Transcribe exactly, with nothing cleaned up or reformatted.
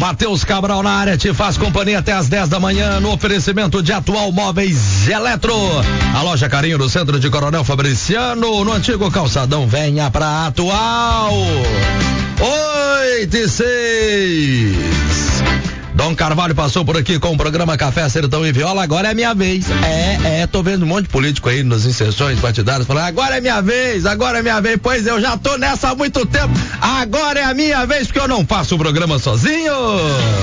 Matheus Cabral na área, te faz companhia até as dez da manhã no oferecimento de Atual Móveis Eletro. A loja Carinho do centro de Coronel Fabriciano, no antigo calçadão. Venha pra Atual. Oito e seis. Dom Carvalho passou por aqui com o programa Café Sertão e Viola. Agora é minha vez. É, é, tô vendo um monte de político aí nas inserções partidárias falando, agora é minha vez, agora é minha vez. Pois eu já tô nessa há muito tempo. Agora é a minha vez, porque eu não faço o programa sozinho.